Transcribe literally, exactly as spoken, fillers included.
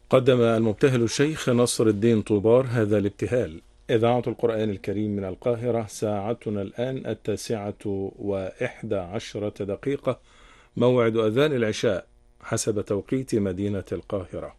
قدم المبتهل الشيخ نصر الدين طوبار هذا الابتهال. إذاعة القرآن الكريم من القاهرة، ساعتنا الآن التاسعة وإحدى عشرة دقيقة، موعد أذان العشاء حسب توقيت مدينة القاهرة.